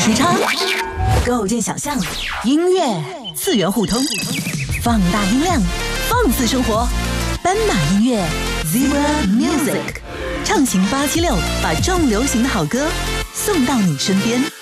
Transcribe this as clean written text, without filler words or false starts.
时差，构建想象，音乐次元互通，放大音量，放肆生活。斑马音乐 Zebra Music， 畅行876，把重流行的好歌送到你身边。